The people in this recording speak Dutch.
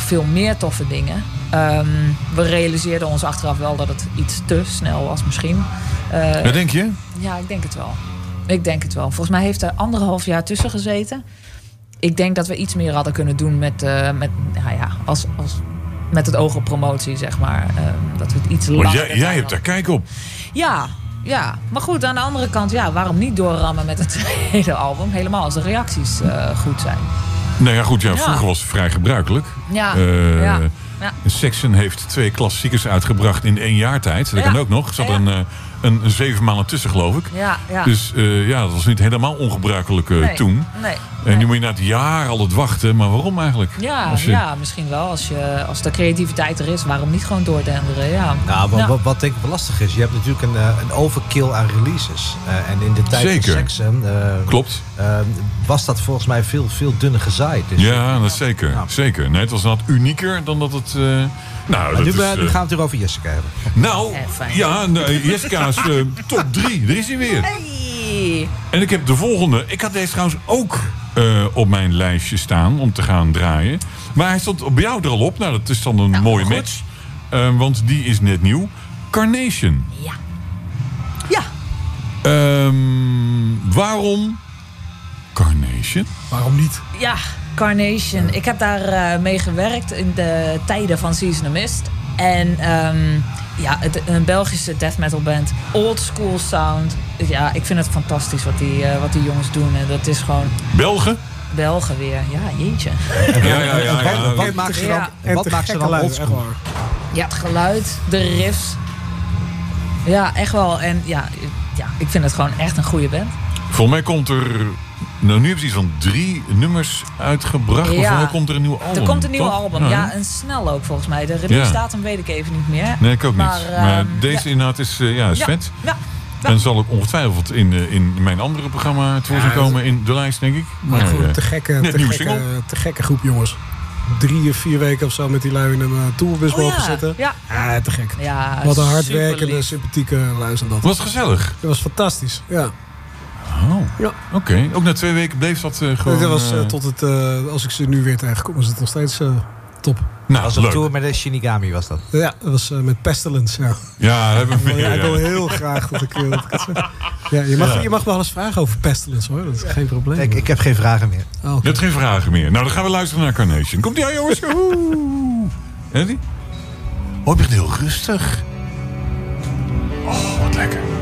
veel meer toffe dingen. We realiseerden ons achteraf wel dat het iets te snel was misschien. Wat denk je? Ja, ik denk het wel. Volgens mij heeft er 1,5 jaar tussen gezeten. Ik denk dat we iets meer hadden kunnen doen met het oog op promotie, zeg maar. Dat we het iets langer... Want jij hebt daar kijk op. Ja, maar goed, aan de andere kant, waarom niet doorrammen met het tweede album? Helemaal als de reacties goed zijn. Nou ja, goed, vroeger was het vrij gebruikelijk. Ja. Saxon heeft 2 klassiekers uitgebracht in 1 jaar tijd. Dat kan ook nog. Er zat een 7 maanden tussen, geloof ik. Ja. Dus dat was niet helemaal ongebruikelijk toen. Nee. En nu moet je na het jaar al het wachten. Maar waarom eigenlijk? Ja, misschien wel. Als de creativiteit er is, waarom niet gewoon doordenderen? Ja. Nou, wat denk ik wel lastig is, je hebt natuurlijk een overkill aan releases. En in de tijd van Saxon... Klopt. Was dat volgens mij veel dunner gezaaid. Dus dat is zeker. Ja. Zeker. Nee, het was wat unieker dan dat het... nu gaan we het natuurlijk over Jessica hebben. Nou, Jessica's top 3. Er is hij weer. Hey. En ik heb de volgende. Ik had deze trouwens ook op mijn lijstje staan om te gaan draaien. Maar hij stond bij jou er al op. Nou, dat is dan een mooie match. Want die is net nieuw. Carnation. Ja. Waarom Carnation? Waarom niet? Ja, Carnation. Ik heb daar mee gewerkt in de tijden van Season of Mist. En een Belgische death metal band. Old school sound. Ja, ik vind het fantastisch wat die jongens doen. En dat is gewoon... Belgen weer. Ja, jeetje. Wat maakt ze dan old school? Ja, het geluid, de riffs. Ja, echt wel. En ik vind het gewoon echt een goede band. Volgens mij komt er... Nou, nu hebben ze iets van 3 nummers uitgebracht. Maar volgens mij komt er een nieuw album. Er komt een nieuw album. Ja, en snel ook volgens mij. De release datum weet ik even niet meer. Nee, ik ook niet. Maar deze inhoud is vet. Ja. En zal ook ongetwijfeld in mijn andere programma tevoorschijn komen in de lijst, denk ik. Maar goed, te gekke groep, jongens. 3 of 4 weken of zo met die lui in een tourbus mogen zitten. Ja, te gek. Ja, wat een hardwerkende, sympathieke luister dat. Was gezellig? Dat was fantastisch, ja. Ja. Oké. Ook na 2 weken bleef dat gewoon... Dat was tot het... als ik ze nu weer tegenkom, was het nog steeds top. Nou, dat was een tour met de Shinigami, was dat? Ja, dat was met Pestilence, ja. Ja, dat hebben we Ik wil heel graag dat ik het zeg. Ja, je mag wel eens vragen over Pestilence, hoor. Dat is geen probleem. Ik heb geen vragen meer. Je hebt geen vragen meer. Nou, dan gaan we luisteren naar Carnation. Komt-ie aan, jongens? En die? Oh, ik ben heel rustig. Oh, wat lekker.